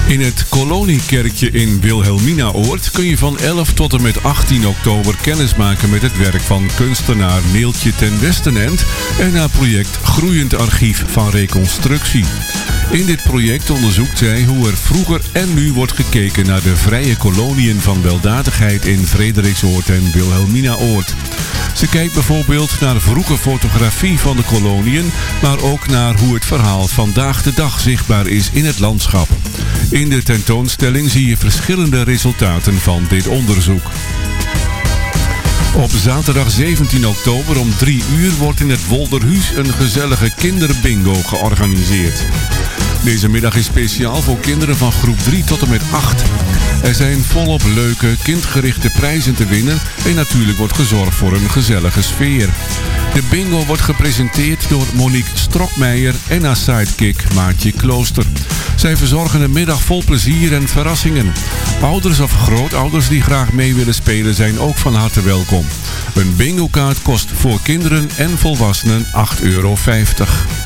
In het Koloniekerkje in Wilhelminaoord kun je van 11 tot en met 18 oktober kennismaken met het werk van kunstenaar Neeltje ten Westenend en haar project Groeiend Archief van Reconstructie. In dit project onderzoekt zij hoe er vroeger en nu wordt gekeken naar de vrije koloniën van weldadigheid in Frederiksoord en Wilhelminaoord. Ze kijkt bijvoorbeeld naar vroege fotografie van de koloniën, maar ook naar hoe het verhaal vandaag de dag zichtbaar is in het landschap. In de tentoonstelling zie je verschillende resultaten van dit onderzoek. Op zaterdag 17 oktober om 3 uur wordt in het Wolderhuis een gezellige kinderbingo georganiseerd. Deze middag is speciaal voor kinderen van groep 3 tot en met 8. Er zijn volop leuke, kindgerichte prijzen te winnen en natuurlijk wordt gezorgd voor een gezellige sfeer. De bingo wordt gepresenteerd door Monique Strokmeijer en haar sidekick Maartje Klooster. Zij verzorgen een middag vol plezier en verrassingen. Ouders of grootouders die graag mee willen spelen zijn ook van harte welkom. Een bingo-kaart kost voor kinderen en volwassenen €8,50.